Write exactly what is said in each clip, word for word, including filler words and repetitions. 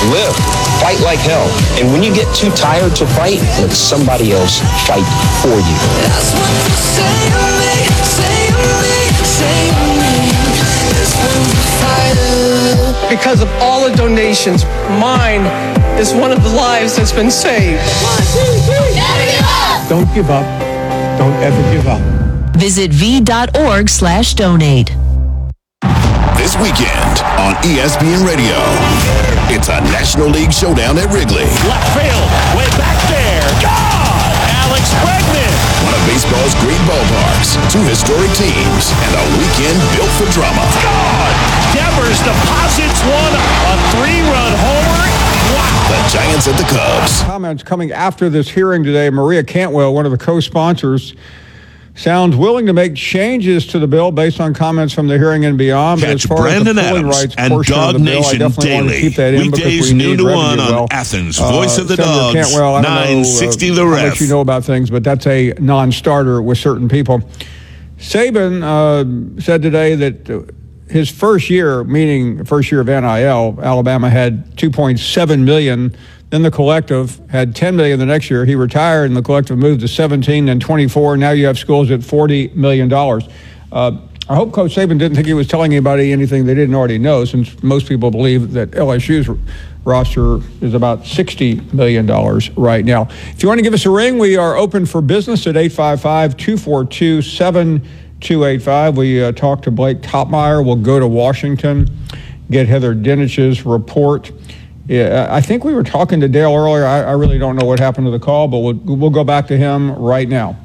live, fight like hell. And when you get too tired to fight, let somebody else fight for you. That's what you say to me, say to me, say to me. It's when we fight. Because of all the donations, mine is one of the lives that's been saved. One, two, three. Never give up. Don't give up. Don't ever give up. Visit v.org slash donate. This weekend on E S P N Radio, it's a National League showdown at Wrigley. Left field, way back there. God! Alex Bregman. One of baseball's great ballparks, two historic teams, and a weekend built for drama. God! Devers deposits one, a three-run homer. Wow! The Giants at the Cubs. Comments coming after this hearing today. Maria Cantwell, one of the co-sponsors, sounds willing to make changes to the bill based on comments from the hearing and beyond. But Catch as far Brandon as the voting Adams rights and portion Dog of the bill, I Nation definitely want to daily. keep that in because Weekdays we noon need to revenue. one on Well, Athens, uh, Voice of the Senator Dogs, Cantwell, I don't nine sixty know, The uh, Ref. how much you know about things, but that's a non-starter with certain people. Saban uh, said today that uh, his first year, meaning first year of N I L, Alabama had two point seven million dollars. Then the collective had ten million dollars the next year. He retired, and the collective moved to seventeen and twenty-four. Now you have schools at forty million dollars. Uh, I hope Coach Saban didn't think he was telling anybody anything they didn't already know, since most people believe that L S U's roster is about sixty million dollars right now. If you want to give us a ring, we are open for business at eight five five, two four two, seven two eight five. We uh, talked to Blake Topmeyer. We'll go to Washington, get Heather Dinich's report. Yeah, I think we were talking to Dale earlier. I, I really don't know what happened to the call, but we'll, we'll go back to him right now.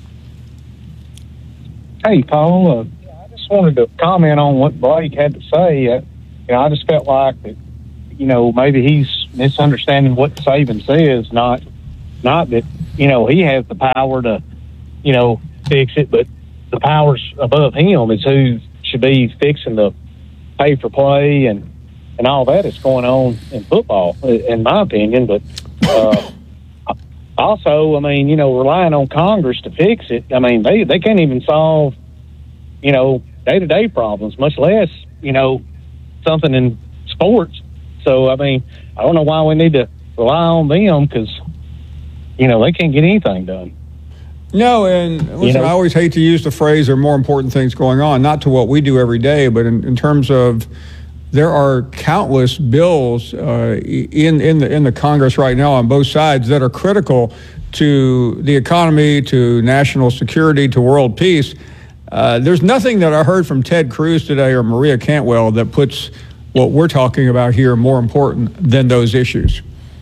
Hey, Paul. Uh, I just wanted to comment on what Blake had to say. Uh, you know, I just felt like that, you know, maybe he's misunderstanding what Saban says, not, not that, you know, he has the power to, you know, fix it, but the powers above him is who should be fixing the pay for play and, and all that is going on in football, in my opinion. But uh, also, I mean, you know, relying on Congress to fix it, I mean, they, they can't even solve, you know, day-to-day problems, much less, you know, something in sports. So, I mean, I don't know why we need to rely on them because, you know, they can't get anything done. No, and listen, you know, I always hate to use the phrase there are more important things going on, not to what we do every day, but in, in terms of there are countless bills uh, in in the in the Congress right now on both sides that are critical to the economy, to national security, to world peace. Uh, there's nothing that I heard from Ted Cruz today or Maria Cantwell that puts what we're talking about here more important than those issues.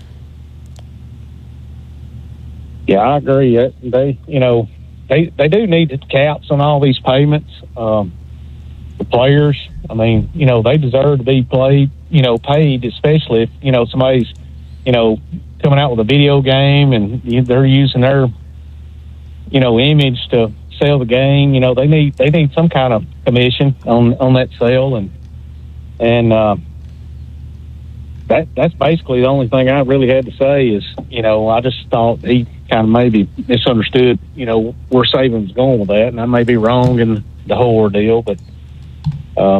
Yeah, I agree. They, you know, they they do need caps on all these payments. Um, the players, I mean, you know, they deserve to be played, you know, paid, especially if, you know, somebody's, you know, coming out with a video game and they're using their, you know, image to sell the game. You know, they need they need some kind of commission on on that sale, and and uh, that that's basically the only thing I really had to say. Is, you know, I just thought he kind of maybe misunderstood, you know, where Saban's going with that, and I may be wrong in the whole ordeal, but. Uh,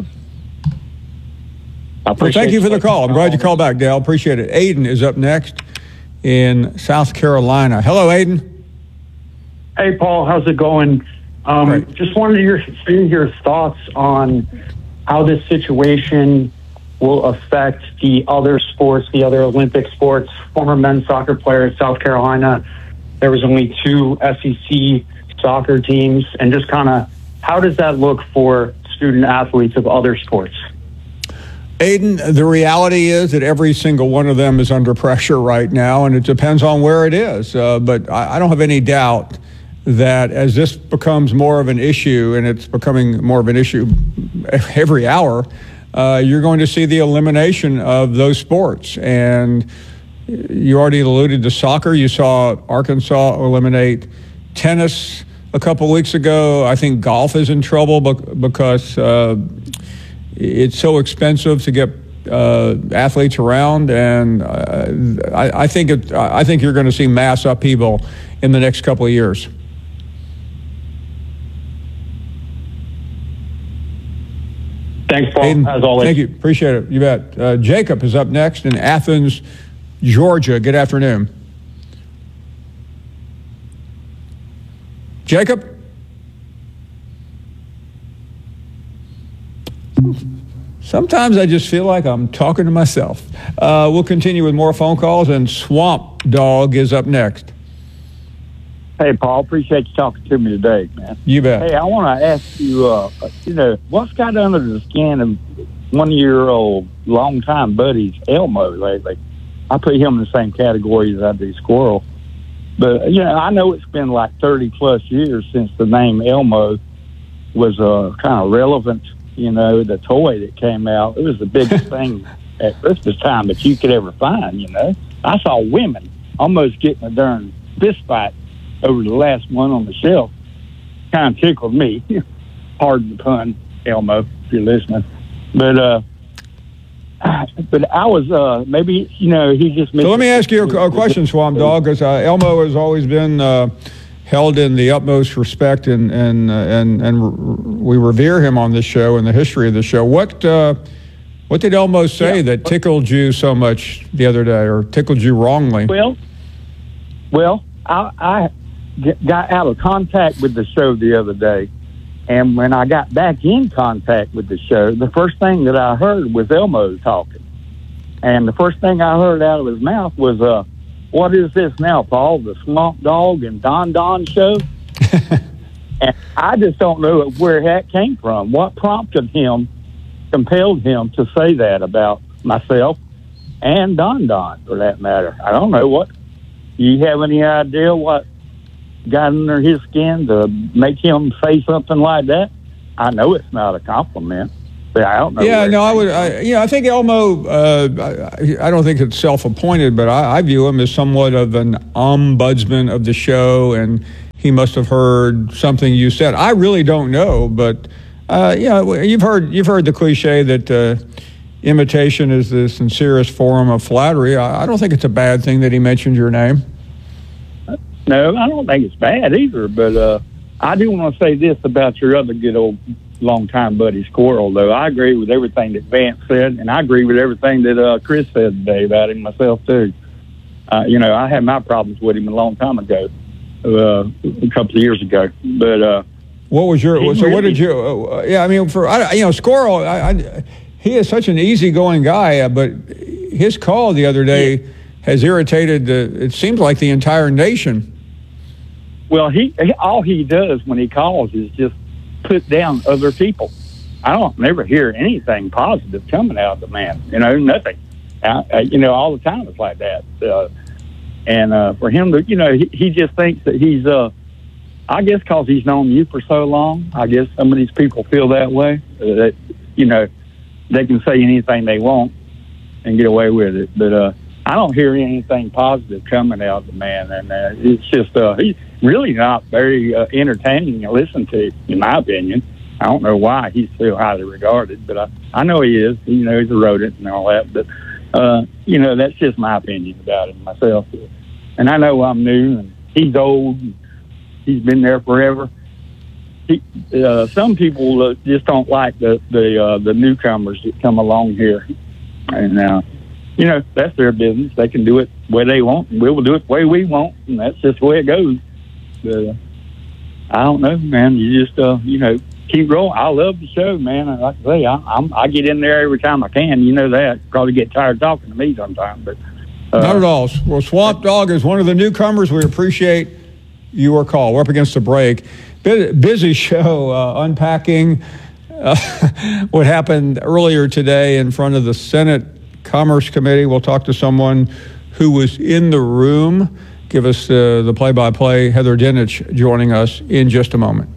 I well, thank you for the call. I'm glad you called back, Dale. Appreciate it. Aiden is up next in South Carolina. Hello, Aiden. Hey, Paul. How's it going? Um, Great. Just wanted your hear your thoughts on how this situation will affect the other sports, the other Olympic sports. Former men's soccer player at South Carolina. There was only two S E C soccer teams, and just kind of how does that look for student athletes of other sports? Aiden, the reality is that every single one of them is under pressure right now, and it depends on where it is. Uh, but I, I don't have any doubt that as this becomes more of an issue, and it's becoming more of an issue every hour, uh, you're going to see the elimination of those sports. And you already alluded to soccer. You saw Arkansas eliminate tennis a couple weeks ago. I think golf is in trouble because uh, it's so expensive to get uh, athletes around, and uh, I, I think it, I think you're going to see mass upheaval in the next couple of years. Thanks, Paul, Hayden, as always. Thank you. Appreciate it. You bet. Uh, Jacob is up next in Athens, Georgia. Good afternoon. Jacob? Sometimes I just feel like I'm talking to myself. Uh, we'll continue with more phone calls, and Swamp Dog is up next. Hey, Paul, appreciate you talking to me today, man. You bet. Hey, I want to ask you, uh, you know, what's got under the skin of one of your old longtime buddies, Elmo, lately? I put him in the same category as I do Squirrel. But, you know, I know it's been like thirty-plus years since the name Elmo was uh, kind of relevant. You know, the toy that came out, it was the biggest thing at Christmas time that you could ever find, you know. I saw women almost getting a darn fist fight over the last one on the shelf. Kind of tickled me. Pardon the pun, Elmo, if you're listening. But, uh, but I was, uh, maybe, you know, he just... So let me ask you a, a question, Swamp Dog, because uh, Elmo has always been... Uh, held in the utmost respect, and and uh, and and r- we revere him on this show and the history of the show. What uh, what did Elmo say yeah. that tickled you so much the other day, or tickled you wrongly? Well, well, I, I got out of contact with the show the other day, and when I got back in contact with the show, the first thing that I heard was Elmo talking, and the first thing I heard out of his mouth was uh. What is this now, Paul? The Swamp Dog and Don Don show? And I just don't know where that came from. What prompted him, compelled him to say that about myself and Don Don, for that matter? I don't know. What? Do you have any idea what got under his skin to make him say something like that? I know it's not a compliment. I don't know. Yeah, no, I would. I, yeah, I think Elmo. Uh, I, I don't think it's self-appointed, but I, I view him as somewhat of an ombudsman of the show, and he must have heard something you said. I really don't know, but uh, yeah, you've heard you've heard the cliche that uh, imitation is the sincerest form of flattery. I, I don't think it's a bad thing that he mentioned your name. No, I don't think it's bad either. But uh, I do want to say this about your other good old longtime buddy Squirrel, though. I agree with everything that Vance said, and I agree with everything that uh, Chris said today about him myself, too. Uh, you know, I had my problems with him a long time ago, uh, a couple of years ago. But uh, what was your, so really, what did you, uh, yeah, I mean, for, I, you know, Squirrel, I, I, he is such an easygoing guy, uh, but his call the other day yeah. has irritated, uh, it seems like the entire nation. Well, he all he does when he calls is just put down other people. I don't never hear anything positive coming out of the man. You know, nothing. Uh, uh, you know, all the time it's like that. Uh, and uh, for him to, you know, he, he just thinks that he's, uh, I guess because he's known you for so long, I guess some of these people feel that way, uh, that, you know, they can say anything they want and get away with it. But uh, I don't hear anything positive coming out of the man. And uh, it's just, uh, he's really not very uh, entertaining to listen to, in my opinion. I don't know why he's so highly regarded, but I, I know he is. You know, he's a rodent and all that. But, uh, you know, that's just my opinion about him myself. And I know I'm new, and he's old, and he's been there forever. He, uh, some people uh, just don't like the the, uh, the newcomers that come along here. And, uh, you know, that's their business. They can do it the way they want, and we will do it the way we want, and that's just the way it goes. But, uh, I don't know, man. You just, uh, you know, keep rolling. I love the show, man. And like I say, I, I'm, I get in there every time I can. You know that. Probably get tired of talking to me sometimes, but uh, not at all. Well, Swamp Dog is one of the newcomers. We appreciate your call. We're up against the break. Busy show, uh, unpacking uh, what happened earlier today in front of the Senate Commerce Committee. We'll talk to someone who was in the room. Give us uh, the play-by-play. Heather Dinich joining us in just a moment.